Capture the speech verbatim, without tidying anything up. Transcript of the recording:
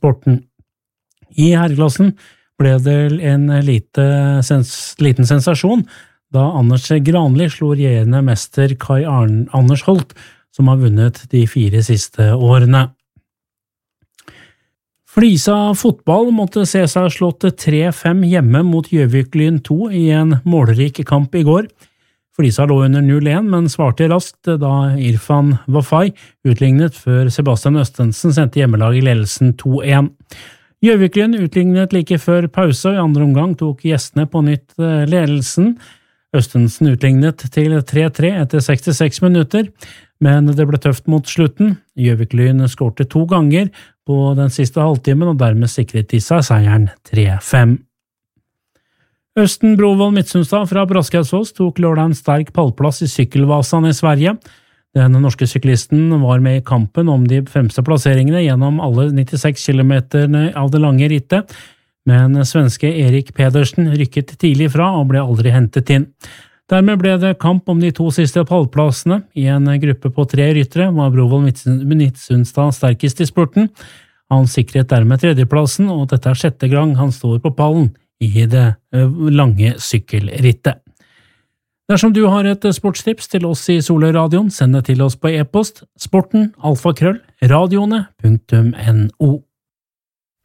sporten. I herreklassen ble det en lite, sens, liten sensasjon da Anders Granli slo regjerende mester Kai Arn, Anders Holt, som har vunnet de fire siste årene. Flisa fotball måtte se seg slått tre fem hjemme mot Gjøvik-Lyn to i en målrik kamp i går. Flisa lå under null én, men svarte raskt da Irfan Wafai utlignet før Sebastian Østensen sendte hjemmelaget i ledelsen to én. Gjøvik-Lyn utlignet like før pause, og i andre omgang tok gjestene på nytt ledelsen. Østensen utlignet til tre tre etter sekstiseks minutter, men det ble tøft mot slutten. Gjøvik-Lyn skårte to ganger på den siste halvtimen, og dermed sikret de seg seieren tre fem. Østen Brovold Midtsunstad fra Braskaudsfoss tok lørdag en sterk pallplass i Sykkelvasan i Sverige. Den norske syklisten var med i kampen om de fremste plasseringene gjennom alle nittiseks kilometerne av det lange rittet, men svenske Erik Pedersen rykket tidlig fra og ble aldri hentet inn. Dermed ble det kamp om de to siste pallplassene. I en gruppe på tre ryttere var Brovold Midtsunstad sterkest i spurten. Han sikret dermed tredjeplassen, og dette er sjette gang han står på pallen i det lange sykkelrittet. Dersom du har et sportstips til oss i Solørradioen, send det til oss på e-post sporten alfakrøll radioene punktum no.